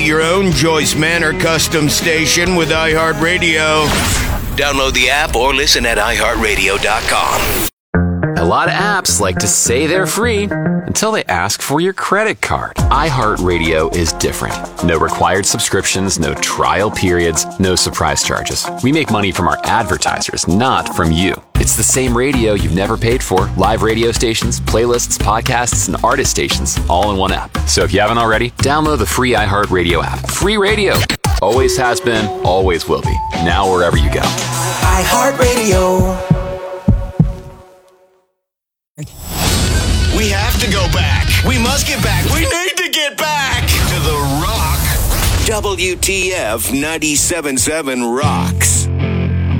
your own Joyce Manor custom station with iHeartRadio. Download the app or listen at iHeartRadio.com. A lot of apps like to say they're free until they ask for your credit card. iHeartRadio is different. No required subscriptions, no trial periods, no surprise charges. We make money from our advertisers, not from you. It's the same radio you've never paid for. Live radio stations, playlists, podcasts, and artist stations, all in one app. So if you haven't already, download the free iHeartRadio app. Free radio. Always has been, always will be. Now wherever you go. iHeartRadio. We have to go back. We must get back. We need to get back to The Rock. WTF 97.7 rocks.